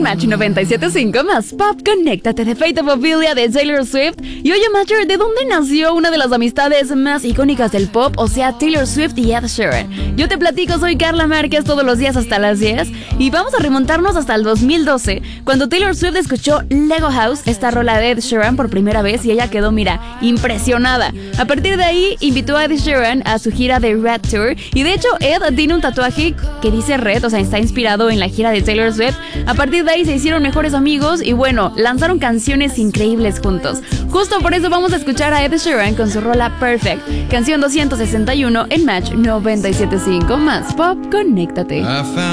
Match 97.5 más Pop. Conéctate de Fate of Ophelia de Taylor Swift. Y oye, Matcher, ¿de dónde nació una de las amistades más icónicas del pop? O sea, Taylor Swift y Ed Sheeran. Yo te platico, soy Carla Márquez, todos los días hasta las 10. Y vamos a remontarnos hasta el 2012, cuando Taylor Swift escuchó Lego House, esta rola de Ed Sheeran por primera vez, y ella quedó, mira, impresionada. A partir de ahí, invitó a Ed Sheeran a su gira de Red Tour. Y de hecho, Ed tiene un tatuaje que dice Red, o sea, está inspirado en la gira de Taylor Swift. A partir de ahí se hicieron mejores amigos y bueno, lanzaron canciones increíbles juntos. Justo por eso vamos a escuchar a Ed Sheeran con su rola Perfect, canción 261 en Match 97.5 más Pop. Conéctate.